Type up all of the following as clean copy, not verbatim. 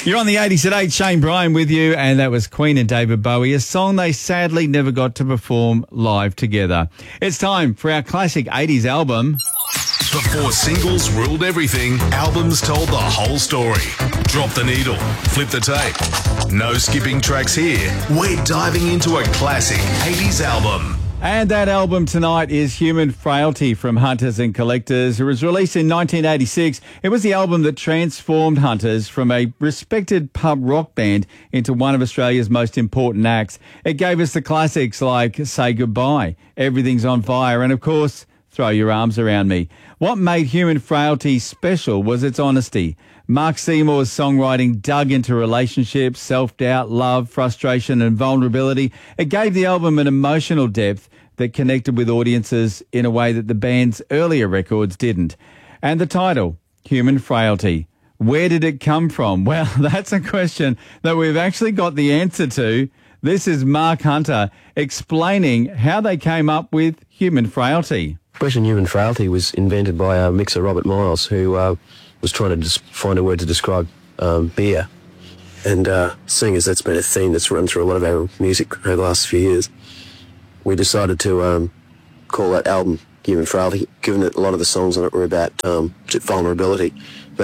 You're on the 80s at 8, Shane Bryan with you, and that was Queen and David Bowie, a song they sadly never got to perform live together. It's time for our classic 80s album. Before singles ruled everything, albums told the whole story. Drop the needle, flip the tape. No skipping tracks here. We're diving into a classic 80s album. And that album tonight is Human Frailty from Hunters and Collectors. It was released in 1986. It was the album that transformed Hunters from a respected pub rock band into one of Australia's most important acts. It gave us the classics like Say Goodbye, Everything's on Fire, and of course, Throw Your Arms Around Me. What made Human Frailty special was its honesty. Mark Seymour's songwriting dug into relationships, self-doubt, love, frustration and vulnerability. It gave the album an emotional depth that connected with audiences in a way that the band's earlier records didn't. And the title, Human Frailty. Where did it come from? Well, that's a question that we've actually got the answer to. This is Mark Hunter explaining how they came up with Human Frailty. The expression Human Frailty was invented by our mixer Robert Miles, who was trying to just find a word to describe beer. And seeing as that's been a theme that's run through a lot of our music over the last few years, we decided to call that album Human Frailty, given that a lot of the songs on it were about vulnerability. But,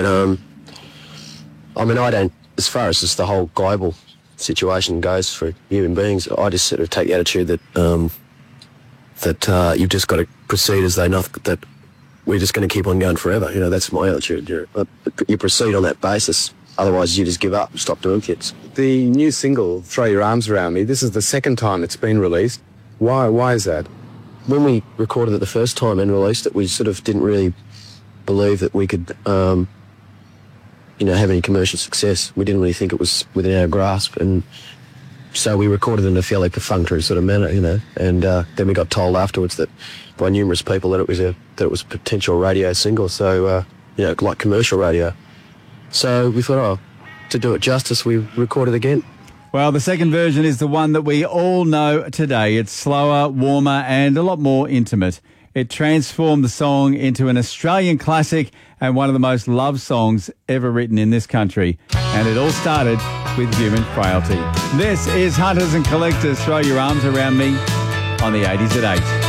I mean, I don't, as far as just the whole global situation goes for human beings, I just sort of take the attitude that you've just got to proceed as though nothing, that we're just going to keep on going forever. You know, that's my attitude. You proceed on that basis. Otherwise, you just give up and stop doing kids. The new single, Throw Your Arms Around Me, this is the second time it's been released. Why is that? When we recorded it the first time and released it, we sort of didn't really believe that we could, have any commercial success. We didn't really think it was within our grasp. And so we recorded it in a fairly perfunctory sort of manner, and then we got told afterwards that by numerous people that it was a potential radio single, so, like commercial radio. So we thought, to do it justice, we recorded again. Well, the second version is the one that we all know today. It's slower, warmer, and a lot more intimate. It transformed the song into an Australian classic and one of the most loved songs ever written in this country. And it all started with Human Frailty. This is Hunters and Collectors, Throw Your Arms Around Me on the 80s at 8.